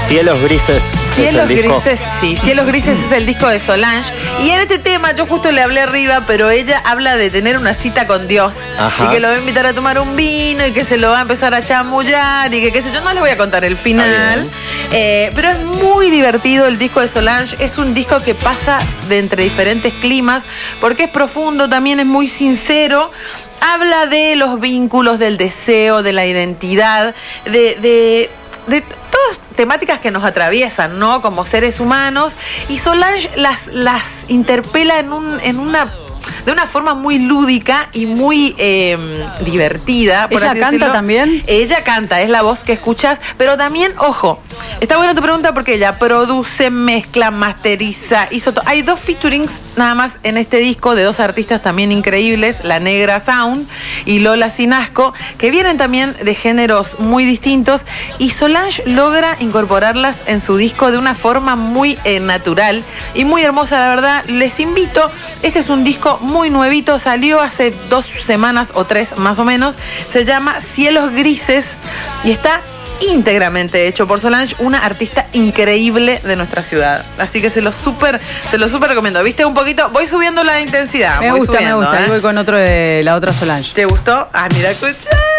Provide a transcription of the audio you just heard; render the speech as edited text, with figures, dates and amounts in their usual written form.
Cielos Grises. Cielos Grises, sí, Cielos Grises es el disco de Solange. Y en este tema, yo justo le hablé arriba, pero ella habla de tener una cita con Dios. Ajá. Y que lo va a invitar a tomar un vino y que se lo va a empezar a chamullar y que qué sé yo. No les voy a contar el final. Pero es muy divertido el disco de Solange. Es un disco que pasa de entre diferentes climas porque es profundo, también es muy sincero. Habla de los vínculos, del deseo, de la identidad, de todas temáticas que nos atraviesan, ¿no? Como seres humanos. Y Solange las interpela de una forma muy lúdica y muy divertida. Por ¿Ella así canta decirlo. también? Ella canta, es la voz que escuchas, pero también, ojo, está buena tu pregunta porque ella produce, mezcla, masteriza, hizo todo. Hay 2 featurings nada más en este disco de 2 artistas también increíbles, La Negra Sound y Lola Sinasco, que vienen también de géneros muy distintos, y Solange logra incorporarlas en su disco de una forma muy natural y muy hermosa, la verdad. Les invito, este es un disco muy nuevito, salió hace 2 semanas o 3 más o menos, se llama Cielos Grises y está íntegramente hecho por Solange, una artista increíble de nuestra ciudad. Así que se lo súper recomiendo. ¿Viste un poquito? Voy subiendo la intensidad. Me gusta. Subiendo, Ahí voy con otro de la otra Solange. ¿Te gustó? Ah, mira, escucha.